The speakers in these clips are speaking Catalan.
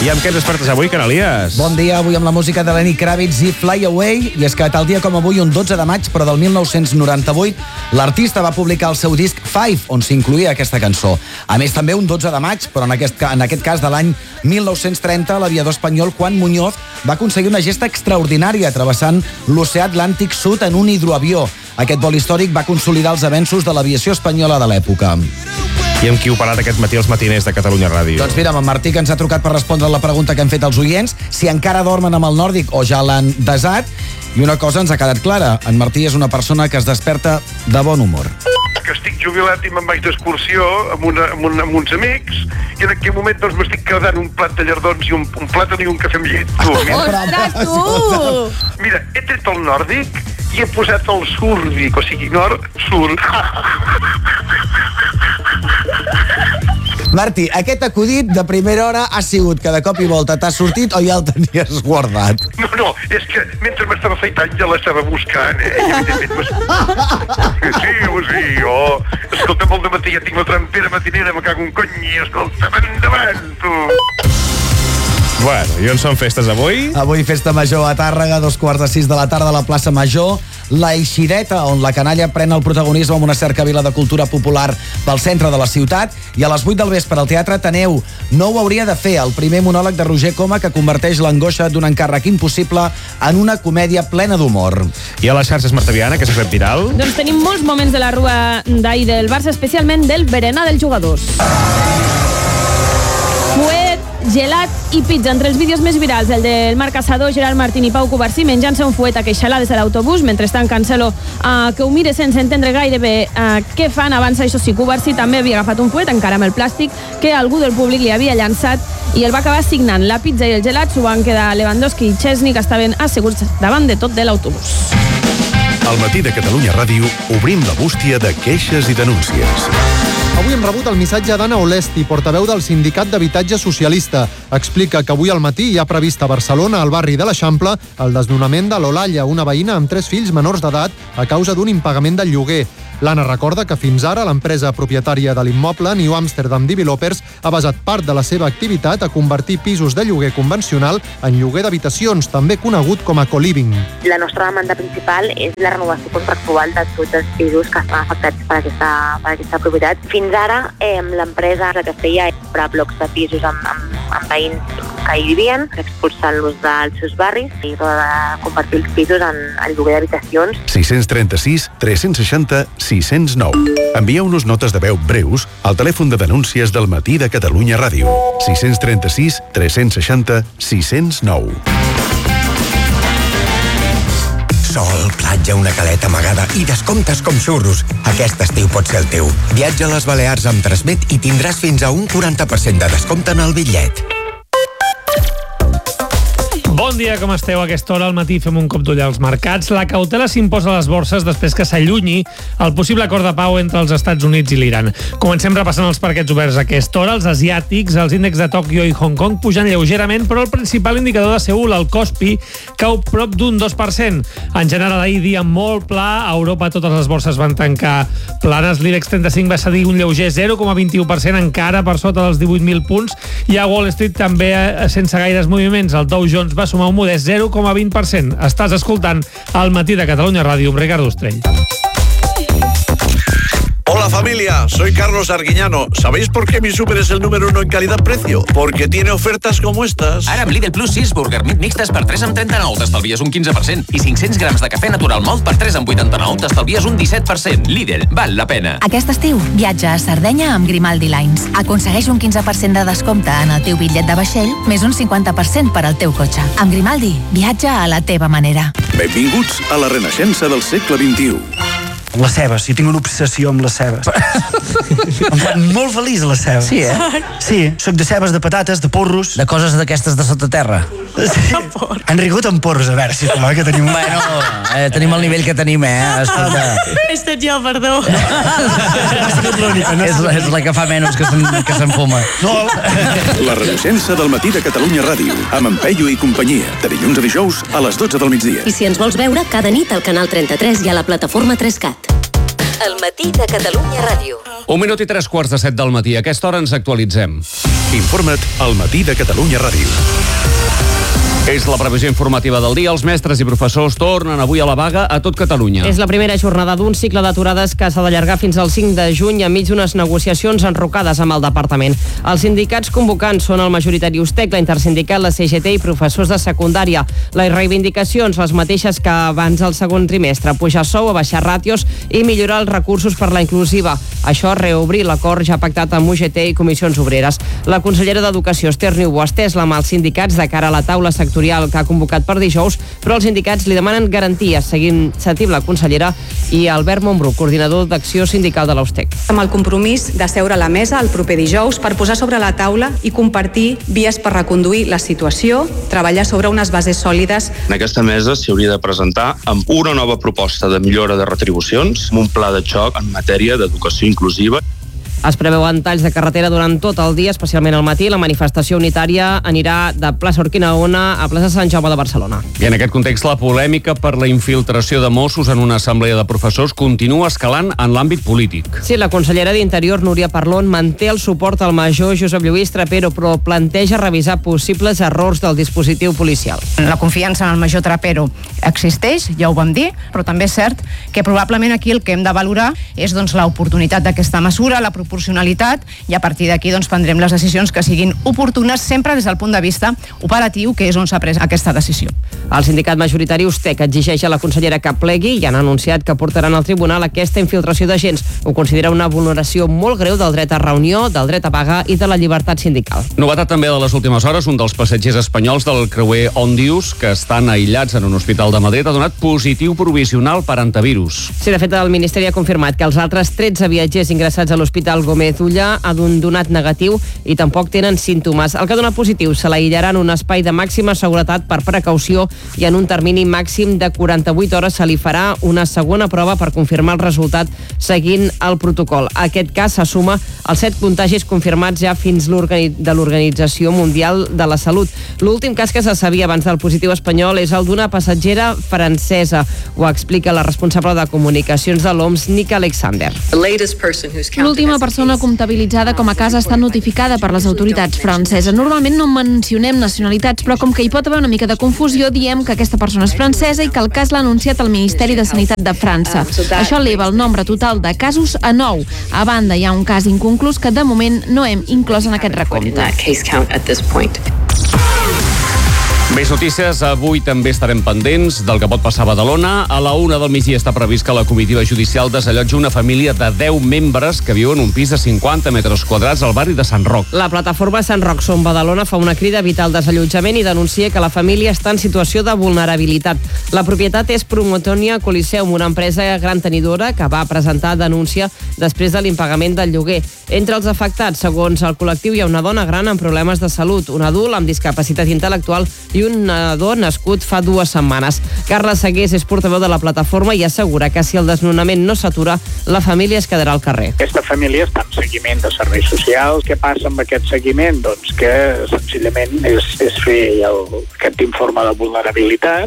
I amb què ens despertes avui, Canalies? Bon dia, avui amb la música de Lenny Kravitz i Fly Away. I és que tal dia com avui, un 12 de maig, però del 1998, l'artista va publicar el seu disc Five, on s'incluïa aquesta cançó. A més, també un 12 de maig, però en aquest cas de l'any 1930, l'aviador espanyol Juan Muñoz va aconseguir una gesta extraordinària travessant l'oceà Atlàntic Sud en un hidroavió. Aquest vol històric va consolidar els avenços de l'aviació espanyola de l'època. I amb qui heu parlat aquest matí als matiners de Catalunya Ràdio? Doncs mira, amb en Martí, que ens ha trucat per respondre la pregunta que han fet els oients, si encara dormen amb el nòrdic o ja l'han desat. I una cosa ens ha quedat clara, en Martí és una persona que es desperta de bon humor. Que estic jubilat i me'n vaig d'excursió amb uns amics i en aquell moment doncs m'estic quedant un plat de llardons i un plàtan i un cafè amb llet. Ostres, tu! Mira, he tret el nòrdic i he posat el súrdic, o sigui, nord-sur. Martí, aquest acudit de primera hora ha sigut que de cop i volta t'ha sortit o ja el tenies guardat? No, és que mentre m'estava afaitant ja l'estava buscant, I evidentment... Sí, escolta, molt de matí ja tinc la trampera matinera, me cago un cony, i escolta, endavant, tu! Bueno, i on són festes avui? Avui festa major a Tàrrega, 5:15 de la tarda a la plaça Major. La Eixireta, on la canalla pren el protagonisme amb una cercavila de cultura popular pel centre de la ciutat. I a les 8 del vespre al Teatre Ateneu. No ho hauria de fer, el primer monòleg de Roger Coma que converteix l'angoixa d'un encàrrec impossible en una comèdia plena d'humor. I a les xarxes, Marta Viana, que s'ha fet viral? Doncs tenim molts moments de la rua d'ahir del Barça, especialment del berenar dels jugadors. Fuet, gelat i pizza. Entre els vídeos més virals, el del Marc Caçador, Gerard Martín i Pau Covarsí menjant-se un fuet a queixalades a l'autobús, mentrestant Cancelo, que ho mira sense entendre gaire bé què fan. Abans, això sí, Covarsí també havia agafat un fuet, encara amb el plàstic, que algú del públic li havia llançat i el va acabar signant. La pizza i el gelat s'ho van quedar Lewandowski i Chesney, que estaven asseguts davant de tot de l'autobús. Al matí de Catalunya Ràdio obrim la bústia de queixes i denúncies. Avui hem rebut el missatge d'Anna Olesti, portaveu del Sindicat d'Habitatge Socialista. Explica que avui al matí hi ha previst a Barcelona, al barri de l'Eixample, el desnonament de l'Olalla, una veïna amb 3 fills menors d'edat a causa d'un impagament del lloguer. L'Anna recorda que fins ara l'empresa propietària de l'immoble, New Amsterdam Developers, ha basat part de la seva activitat a convertir pisos de lloguer convencional en lloguer d'habitacions, també conegut com a co-living. La nostra demanda principal és la renovació contractual de tots els pisos que estan afectats per aquesta propietat. Fins ara, l'empresa la que feia era blocs de pisos amb veïns que hi vivien, expulsant-los dels seus barris i de convertir els pisos en lloguer d'habitacions. 636 360 609. Envieu-nos notes de veu breus al telèfon de denúncies del matí de Catalunya Ràdio. 636 360 609. Sol, platja, una caleta amagada i descomptes com xurros. Aquest estiu pot ser el teu. Viatja a les Balears amb Transmet i tindràs fins a un 40% de descompte en el bitllet. Bon dia, com esteu? A aquesta hora al matí fem un cop d'ull als mercats. La cautela s'imposa a les borses després que s'allunyi el possible acord de pau entre els Estats Units i l'Iran. Comencem repassant els parquets oberts a aquesta hora. Els asiàtics, els índexs de Tòquio i Hong Kong pujan lleugerament, però el principal indicador de Seül, el Kospi, cau prop d'un 2%. En general, ahir dia molt pla. A Europa totes les borses van tancar planes. L'IBEX 35 va cedir un lleuger 0,21%, encara per sota dels 18.000 punts. I a Wall Street també sense gaires moviments. El Dow Jones va sumar un modest 0,20%. Estàs escoltant Al matí de Catalunya Ràdio amb Ricardo Estrell. Hola familia, soy Carlos Arguiñano. ¿Sabéis por qué mi súper es el número 1 en calidad-precio? Porque tiene ofertas como estas. Ara amb Lidl Plus 6 Burger Meat mixtes per 3 amb 39 t'estalvies un 15% i 500 grams de cafè natural malt per 3 amb 89 t'estalvies un 17%. Lidl, val la pena. Aquest estiu, viatja a Sardenya amb Grimaldi Lines. Aconsegueix un 15% de descompte en el teu bitllet de vaixell, més un 50% per al teu cotxe. Amb Grimaldi, viatja a la teva manera. Benvinguts a la renaixença del segle XXI. Les cebes, jo tinc una obsessió amb les cebes. Em fan molt feliç les cebes. Sí, Sí, soc de cebes, de patates, de porros. De coses d'aquestes de sota terra. Sí. Han rigut amb porros, a veure, sisplau, que tenim... Bueno, tenim el nivell que tenim, escolta. He estat jo, perdó. És la que fa menys que s'enfuma. No. La renaixença del matí de Catalunya Ràdio, amb en Peyu i companyia, de dilluns a dijous a les 12 del migdia. I si ens vols veure, cada nit al canal 33 i a la plataforma 3CAT. El matí de Catalunya Ràdio. 1:03 del matí. A aquesta hora ens actualitzem. Informa't al matí de Catalunya Ràdio. És la previsió informativa del dia. Els mestres i professors tornen avui a la vaga a tot Catalunya. És la primera jornada d'un cicle d'aturades que s'ha d'allargar fins al 5 de juny enmig d'unes negociacions enrocades amb el departament. Els sindicats convocants són el majoritari USTEC, la intersindical, la CGT i professors de secundària. Les reivindicacions, les mateixes que abans del segon trimestre: pujar sou, abaixar ràtios i millorar els recursos per la inclusiva. Això, reobrir l'acord ja pactat amb UGT i comissions obreres. La consellera d'Educació, Esther Niubó, ha estès la mà als sindicats de cara a la taula sectorial que ha convocat per dijous, però els sindicats li demanen garanties, sentint la consellera i Albert Montbruch, coordinador d'acció sindical de l'USTEC. Amb el compromís de seure a la mesa el proper dijous per posar sobre la taula i compartir vies per reconduir la situació, treballar sobre unes bases sòlides. En aquesta mesa s'hi hauria de presentar amb una nova proposta de millora de retribucions, amb un pla de xoc en matèria d'educació inclusiva. Es preveuen talls de carretera durant tot el dia, especialment al matí. La manifestació unitària anirà de plaça Urquinaona a plaça Sant Jaume de Barcelona. I en aquest context, la polèmica per la infiltració de Mossos en una assemblea de professors continua escalant en l'àmbit polític. Sí, la consellera d'Interior, Núria Parlon, manté el suport al major Josep Lluís Trapero, però planteja revisar possibles errors del dispositiu policial. La confiança en el major Trapero existeix, ja ho vam dir, però també és cert que probablement aquí el que hem de valorar és l'oportunitat d'aquesta mesura, la proporcionalitat, i a partir d'aquí prendrem les decisions que siguin oportunes, sempre des del punt de vista operatiu, que és on s'ha pres aquesta decisió. El sindicat majoritari USTEC exigeix a la consellera que plegui i han anunciat que portaran al tribunal aquesta infiltració d'agents. Ho considera una vulneració molt greu del dret a reunió, del dret a vaga i de la llibertat sindical. Novetat també de les últimes hores: un dels passatgers espanyols del creuer Ondius, que estan aïllats en un hospital de Madrid, ha donat positiu provisional per antivirus. Sí, de fet, el Ministeri ha confirmat que els altres 13 viatgers ingressats a l'Hospital Gómez Ulla han donat negatiu i tampoc tenen símptomes. El que ha donat positiu se l'aïllarà en un espai de màxima seguretat per precaució i en un termini màxim de 48 hores se li farà una segona prova per confirmar el resultat seguint el protocol. Aquest cas se suma als 7 contagis confirmats ja fins de l'Organització Mundial de la Salut. L'últim cas que se sabia abans del positiu espanyol és el d'una passatgera francesa. Ho explica la responsable de comunicacions de l'OMS, Nika Alexander. L'última persona comptabilitzada com a cas està notificada per les autoritats franceses. Normalment no mencionem nacionalitats, però com que hi pot haver una mica de confusió, diem que aquesta persona és francesa i que el cas l'ha anunciat el Ministeri de Sanitat de França. Això eleva el nombre total de casos a 9. A banda, hi ha un cas inconclús que de moment no hem inclòs en aquest recompte. Més notícies. Avui també estarem pendents del que pot passar a Badalona. A la 1 del migdia està previst que la comitiva judicial desallotgi una família de 10 membres que viuen en un pis de 50 metres quadrats al barri de Sant Roc. La plataforma Sant Roc Som Badalona fa una crida a evitar el desallotjament i denuncia que la família està en situació de vulnerabilitat. La propietat és Promotonia Coliseum, una empresa gran tenidora que va presentar denúncia després de l'impagament del lloguer. Entre els afectats, segons el col·lectiu, hi ha una dona gran amb problemes de salut, un adult amb discapacitat intel·lectual i un nadó nascut fa 2 setmanes. Carles Segués és portaveu de la plataforma i assegura que si el desnonament no s'atura, la família es quedarà al carrer. Aquesta família està en seguiment de serveis socials. Què passa amb aquest seguiment? Doncs que senzillament és fer aquest informe de vulnerabilitat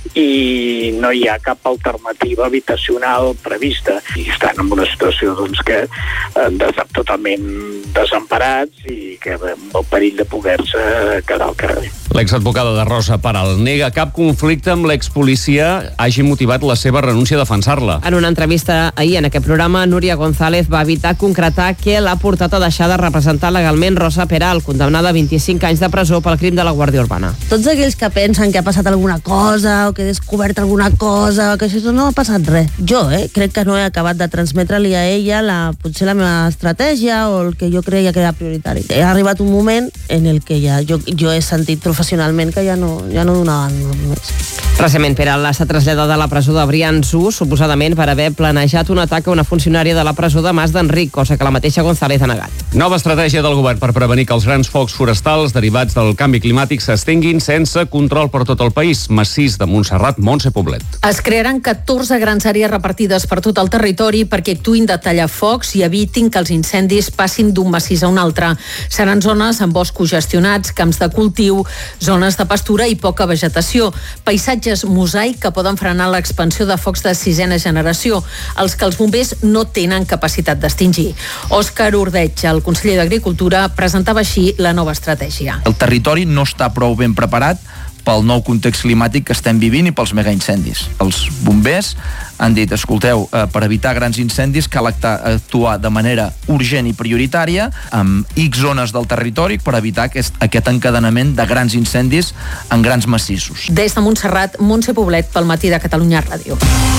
i no hi ha cap alternativa habitacional prevista. I estan en una situació que totalment desemparats i que amb el perill de poder-se quedar al carrer. L'exadvocada de Rosa Peral nega cap conflicte amb l'expolicia hagi motivat la seva renúncia a defensar-la. En una entrevista ahir en aquest programa, Núria González va evitar concretar què l'ha portat a deixar de representar legalment Rosa Peral, condemnada a 25 anys de presó pel crim de la Guàrdia Urbana. Tots aquells que pensen que ha passat alguna cosa o que he descobert alguna cosa o que això no ha passat res. Jo crec que no he acabat de transmetre-li a ella potser la meva estratègia o el que jo creia que era prioritari. Ha arribat un moment en el que ja jo he sentit professionalment que ja no donaven més. Recentment, Peral ha estat traslladada a la presó de Brians-1, suposadament per haver planejat un atac a una funcionària de la presó de Mas d'Enric, cosa que la mateixa González ha negat. Nova estratègia del govern per prevenir que els grans focs forestals derivats del canvi climàtic s'estenguin sense control per tot el país. Massís de Montserrat, Montse Poblet. Es crearan 14 grans àrees repartides per tot el territori perquè actuïn de tallafocs i evitin que els incendis passin d'un massís a un altre. Seran zones amb boscos gestionats, camps de cultiu, zones de pastura i poca vegetació, paisatges imatges mosaic que poden frenar l'expansió de focs de 6ª generació, els que els bombers no tenen capacitat d'extingir. Òscar Ordeig, el conseller d'Agricultura, presentava així la nova estratègia. El territori no està prou ben preparat pel nou context climàtic que estem vivint i pels megaincendis. Els bombers han dit, escolteu, per evitar grans incendis cal actuar de manera urgent i prioritària amb X zones del territori per evitar aquest encadenament de grans incendis en grans massissos. Des de Montserrat, Montse Poblet, pel Matí de Catalunya Ràdio.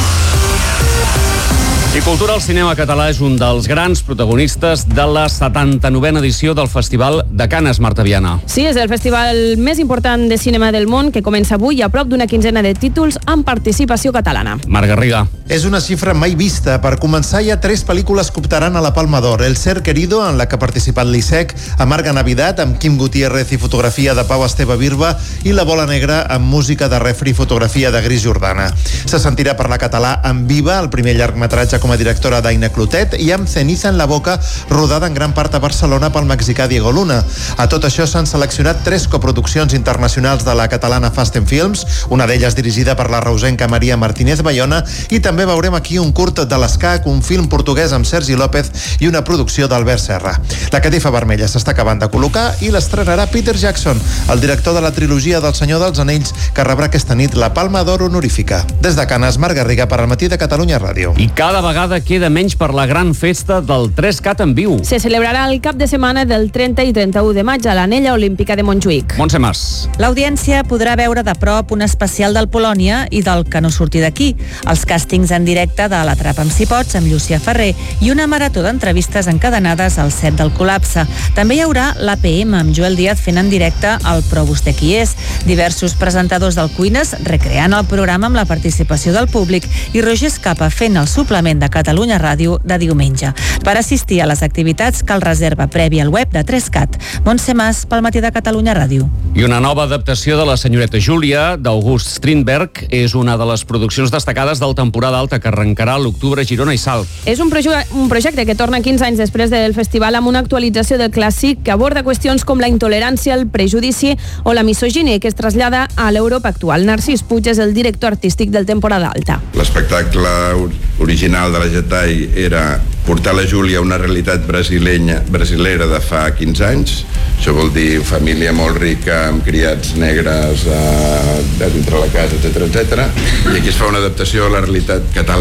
I cultura, el cinema català és un dels grans protagonistes de la 79a edició del Festival de Canes, Marta Viana. Sí, és el festival més important de cinema del món que comença avui a prop d'una quinzena de títols amb participació catalana. Marc Garriga. És una xifra mai vista. Per començar, hi ha 3 pel·lícules que optaran a la Palma d'Or. El Ser Querido, en la que ha participat l'ISEC, Amarga Navidad, amb Quim Gutiérrez i fotografia de Pau Esteve Birba, i La Bola Negra, amb música de Refri i fotografia de Gris Jordana. Se sentirà parlar català en Viva, el primer llargmetratge com a directora d'Aina Clotet, i amb Ceniza en la boca, rodada en gran part a Barcelona pel mexicà Diego Luna. A tot això s'han seleccionat 3 coproduccions internacionals de la catalana Fast & Films, una d'elles dirigida per la reusenca Maria Martínez Bayona, i també veurem aquí un curt de l'Escac, un film portuguès amb Sergi López i una producció d'Albert Serra. La catifa vermella s'està acabant de col·locar i l'estrenarà Peter Jackson, el director de la trilogia del Senyor dels Anells, que rebrà aquesta nit la Palma d'Or honorífica. Des de Canes, Marc Garriga, per al Matí de Catalunya Ràdio. I cada vegada queda menys per la gran festa del 3CAT en viu. Se celebrarà el cap de setmana del 30 i 31 de maig a l'Anella Olímpica de Montjuïc. Montse Mas. L'audiència podrà veure de prop un especial del Polònia i del Que no surti d'aquí, els càstings en directe de L'Atrapa amb si pots, amb Llucia Ferrer, i una marató d'entrevistes encadenades al set del Col·lapse. També hi haurà l'APM, amb Joel Díaz fent en directe el Però vostè qui és, diversos presentadors del Cuines recreant el programa amb la participació del públic i Roger Escapa fent el suplement de Catalunya Ràdio de diumenge. Per assistir a les activitats cal reserva prèvia al web de 3CAT. Montse Mas, pel Matí de Catalunya Ràdio. I una nova adaptació de La senyoreta Júlia, d'August Strindberg, és una de les produccions destacades del temporada alta que arrencarà a l'octubre a Girona i Salt. És un projecte que torna 15 anys després del festival amb una actualització del clàssic que aborda qüestions com la intolerància, el prejudici o la misogínia, que es trasllada a l'Europa actual. Narcís Puig és el director artístic del temporada alta. L'espectacle original de la Getai era portar la Júlia a una realitat brasilera de fa 15 anys. Això vol dir família molt rica, amb criats negres dintre la casa, etc. I aquí es fa una adaptació a la realitat catalana